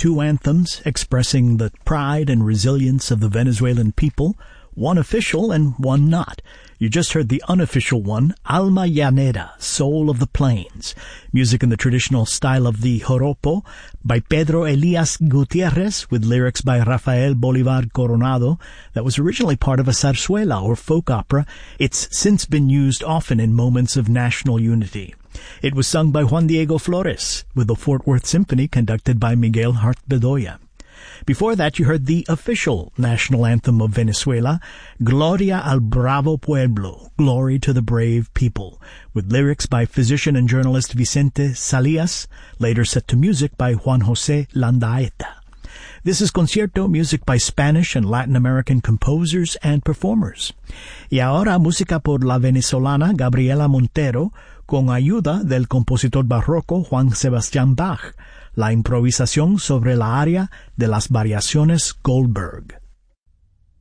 two anthems expressing the pride and resilience of the Venezuelan people, one official and one not. You just heard the unofficial one, Alma Llanera, Soul of the Plains, music in the traditional style of the joropo by Pedro Elias Gutierrez with lyrics by Rafael Bolivar Coronado that was originally part of a zarzuela or folk opera. It's since been used often in moments of national unity. It was sung by Juan Diego Flores with the Fort Worth Symphony conducted by Miguel Hart Bedoya. Before that, you heard the official national anthem of Venezuela, Gloria al Bravo Pueblo, Glory to the Brave People, with lyrics by physician and journalist Vicente Salias, later set to music by Juan José Landaeta. This is Concierto, music by Spanish and Latin American composers and performers. Y ahora, música por la venezolana Gabriela Montero, con ayuda del compositor barroco Juan Sebastián Bach, la improvisación sobre la aria de las variaciones Goldberg.